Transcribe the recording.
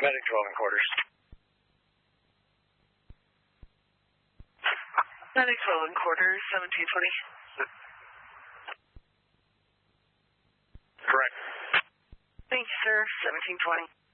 Medic 12 in quarters. Medic 12 in quarters, 1720. Correct. Thank you, sir. 1720.